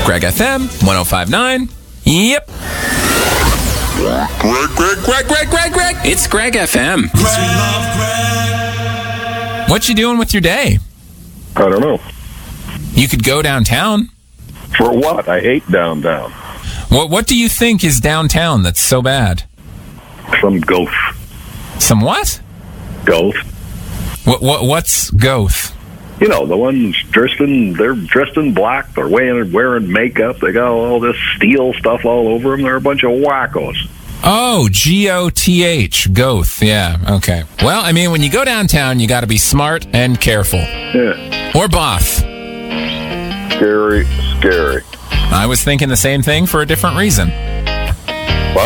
Greg FM 105.9. Yep. Greg. It's Greg FM. What you doing with your day? I don't know. You could go downtown. For what? I hate downtown. What do you think is downtown that's so bad? Some ghost. Some what? Ghost. What's Goth? You know, the ones they're dressed in black, they're wearing makeup, they got all this steel stuff all over them, they're a bunch of wackos. Oh, Goth, Goth, yeah, okay. Well, I mean, when you go downtown, you gotta be smart and careful. Yeah. Or both. Scary. I was thinking the same thing for a different reason.